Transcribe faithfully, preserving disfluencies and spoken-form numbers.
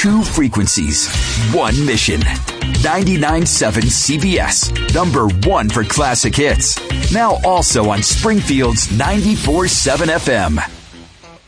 Two frequencies, one mission. ninety-nine point seven C B S, number one for classic hits. Now also on Springfield's ninety-four point seven F M.